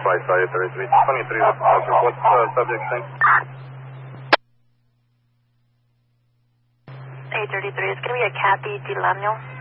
Flight Sorry 33. 23, what's the subject's name? 833, it's going to be a Kathy DeLamio.